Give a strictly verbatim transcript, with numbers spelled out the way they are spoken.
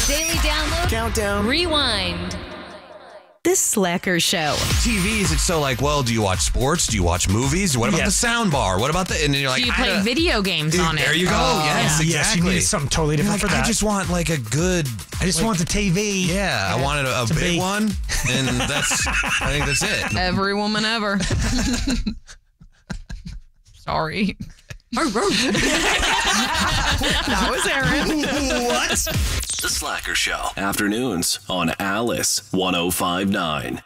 Daily download. Countdown. Rewind. The Slacker Show. T Vs, it's so like, well, do you watch sports? Do you watch movies? What about Yes. the sound bar? What about the... And then you're like, Do you I play don't- video games on it? There you go. Oh, yes, yeah. exactly. Yes, you need something totally You're different like, for that. I just want like a good... I just like, want the T V. Yeah, I wanted a, a To big be. one, and that's... I think that's it. Every woman ever. Sorry. That was Aaron. What? The Slacker Show. Afternoons on Alice one oh five nine.